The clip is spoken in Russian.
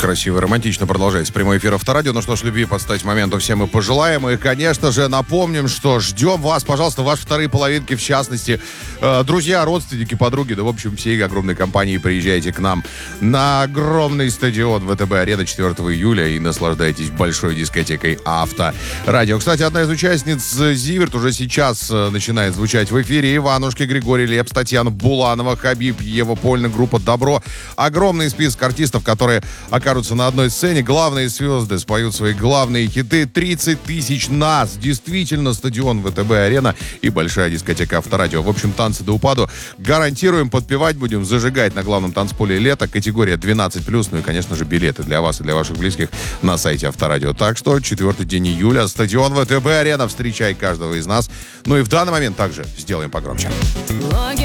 Красиво и романтично продолжается прямой эфир Авторадио. Ну что ж, любви подстать моменту всем мы пожелаем. И, конечно же, напомним, что ждем вас, пожалуйста, ваши вторые половинки, в частности, друзья, родственники, подруги, да, в общем, всей огромной компании приезжайте к нам на огромный стадион ВТБ-арена 4 июля и наслаждайтесь большой дискотекой Авторадио. Кстати, одна из участниц Зиверт уже сейчас начинает звучать в эфире. Иванушки, Григорий Лепс, Татьяна Буланова, Хабиб, Ева Польна, группа «Добро». Огромный список артистов, которые окажутся на одной сцене. Главные звезды споют свои главные хиты. 30 тысяч нас. Действительно, стадион ВТБ-арена и большая дискотека Авторадио. В общем, танцы до упаду. Гарантируем, подпевать будем, зажигать на главном танцполе лета. Категория 12+. Ну и, конечно же, билеты для вас и для ваших близких на сайте Авторадио. Так что 4 день июля. Стадион ВТБ-арена. Встречай каждого из нас. Ну и в данный момент также сделаем погромче.